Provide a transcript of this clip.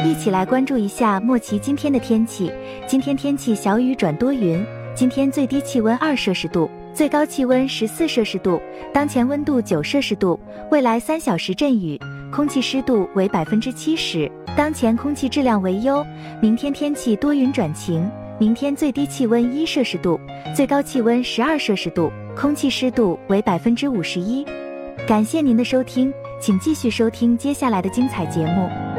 一起来关注一下莫奇今天的天气。今天天气小雨转多云，今天最低气温2摄氏度，最高气温14摄氏度，当前温度9摄氏度，未来3小时阵雨，空气湿度为70%，当前空气质量为优。明天天气多云转晴，明天最低气温1摄氏度，最高气温12摄氏度，空气湿度为51%。感谢您的收听，请继续收听接下来的精彩节目。